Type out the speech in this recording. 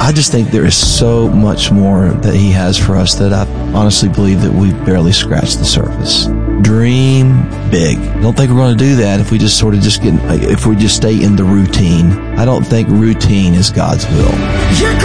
I just think there is so much more that He has for us that I honestly believe that we've barely scratched the surface. Dream big. I don't think we're going to do that if we just if we just stay in the routine. I don't think routine is God's will.